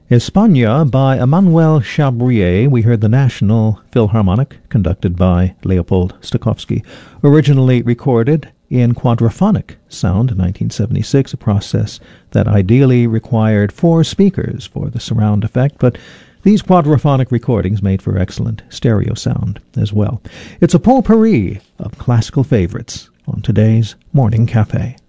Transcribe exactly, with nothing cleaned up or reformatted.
España by Emmanuel Chabrier. We heard the National Philharmonic, conducted by Leopold Stokowski, originally recorded in quadraphonic sound in nineteen seventy-six, a process that ideally required four speakers for the surround effect, but these quadraphonic recordings made for excellent stereo sound as well. It's a potpourri of classical favorites on today's Morning Cafe.